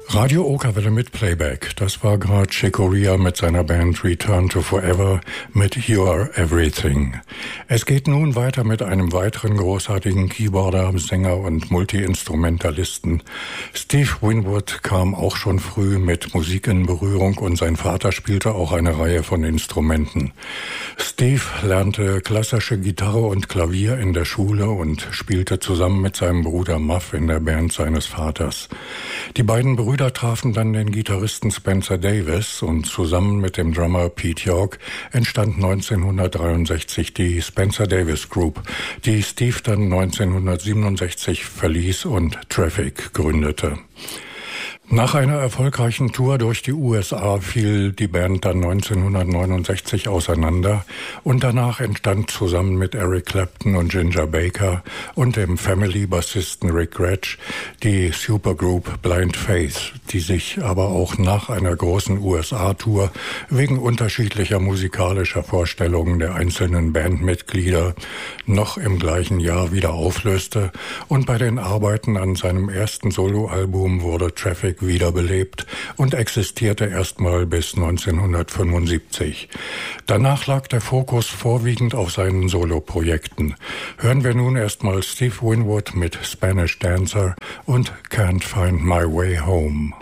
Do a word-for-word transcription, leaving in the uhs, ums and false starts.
Radio Okerwelle mit Playback. Das war gerade Chick Corea mit seiner Band Return to Forever mit You Are Everything. Es geht nun weiter mit einem weiteren großartigen Keyboarder, Sänger und Multi-Instrumentalisten. Steve Winwood kam auch schon früh mit Musik in Berührung und sein Vater spielte auch eine Reihe von Instrumenten. Steve lernte klassische Gitarre und Klavier in der Schule und spielte zusammen mit seinem Bruder Muff in der Band seines Vaters. Die beiden Brüder trafen dann den Gitarristen Spencer Davis und zusammen mit dem Drummer Pete York entstand neunzehnhundertdreiundsechzig die Spencer Davis Group, die Steve dann neunzehnhundertsiebenundsechzig verließ und Traffic gründete. Nach einer erfolgreichen Tour durch die U S A fiel die Band dann neunzehnhundertneunundsechzig auseinander und danach entstand zusammen mit Eric Clapton und Ginger Baker und dem Family-Bassisten Rick Gretsch die Supergroup Blind Faith, die sich aber auch nach einer großen U S A-Tour wegen unterschiedlicher musikalischer Vorstellungen der einzelnen Bandmitglieder noch im gleichen Jahr wieder auflöste und bei den Arbeiten an seinem ersten Soloalbum wurde Traffic wiederbelebt und existierte erstmal bis neunzehnhundertfünfundsiebzig. Danach lag der Fokus vorwiegend auf seinen Soloprojekten. Hören wir nun erstmal Steve Winwood mit Spanish Dancer und Can't Find My Way Home.